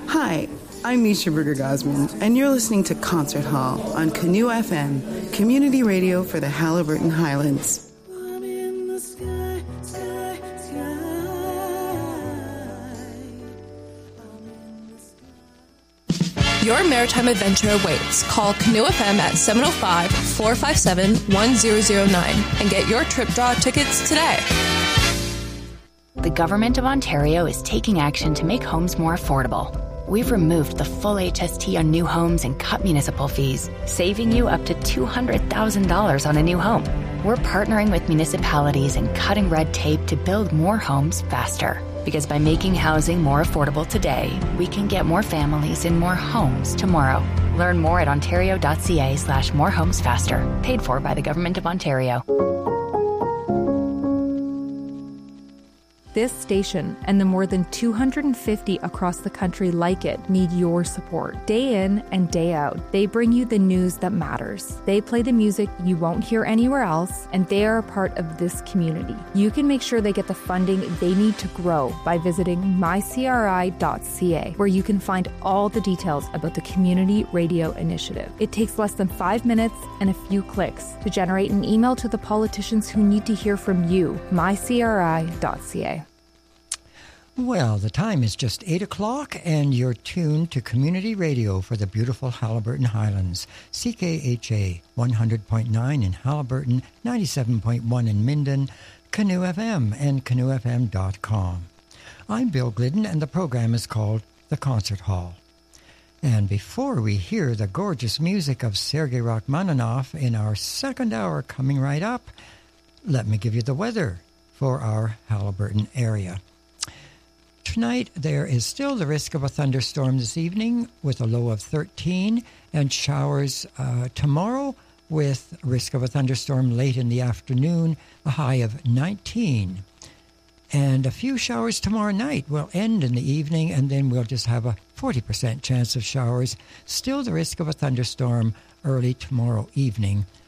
Hi, I'm Misha Berger-Gosman, and you're listening to Concert Hall on Canoe FM, community radio for the Haliburton Highlands. Your maritime adventure awaits. Call Canoe FM at 705-457-1009 and get your trip draw tickets today. The Government of Ontario is taking action to make homes more affordable. We've removed the full HST on new homes and cut municipal fees, saving you up to $200,000 on a new home. We're partnering with municipalities and cutting red tape to build more homes faster. Because by making housing more affordable today, we can get more families in more homes tomorrow. Learn more at ontario.ca/morehomesfaster. Paid for by the Government of Ontario. This station and the more than 250 across the country like it need your support. Day in and day out, they bring you the news that matters. They play the music you won't hear anywhere else, and they are a part of this community. You can make sure they get the funding they need to grow by visiting mycri.ca, where you can find all the details about the Community Radio Initiative. It takes less than 5 minutes and a few clicks to generate an email to the politicians who need to hear from you. mycri.ca. Well, the time is just 8 o'clock, and you're tuned to Community Radio for the beautiful Haliburton Highlands. CKHA 100.9 in Haliburton, 97.1 in Minden, Canoe FM, and canoefm.com. I'm Bill Glidden, and the program is called The Concert Hall. And before we hear the gorgeous music of Sergei Rachmaninoff in our second hour coming right up, let me give you the weather for our Haliburton area. Tonight, there is still the risk of a thunderstorm this evening with a low of 13 and showers tomorrow with risk of a thunderstorm late in the afternoon, a high of 19. And a few showers tomorrow night will end in the evening, and then we'll just have a 40% chance of showers. Still the risk of a thunderstorm early tomorrow evening